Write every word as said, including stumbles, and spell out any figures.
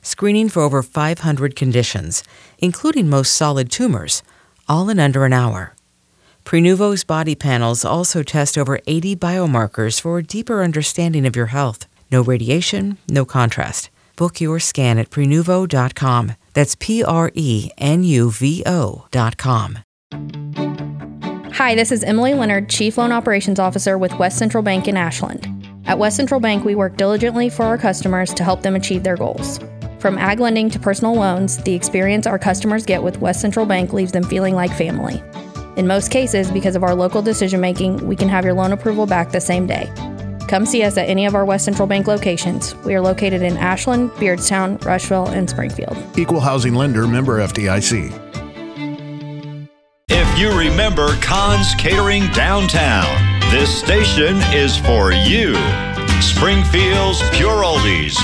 screening for over five hundred conditions, including most solid tumors, all in under an hour. Prenuvo's body panels also test over eighty biomarkers for a deeper understanding of your health. No radiation, no contrast. Book your scan at Prenuvo dot com. That's P R E N U V O dot com. Hi, this is Emily Leonard, Chief Loan Operations Officer with West Central Bank in Ashland. At West Central Bank, we work diligently for our customers to help them achieve their goals. From ag lending to personal loans, the experience our customers get with West Central Bank leaves them feeling like family. In most cases, because of our local decision-making, we can have your loan approval back the same day. Come see us at any of our West Central Bank locations. We are located in Ashland, Beardstown, Rushville, and Springfield. Equal housing lender, member F D I C. If you remember Kahn's Catering downtown, this station is for you. Springfield's Pure Oldies.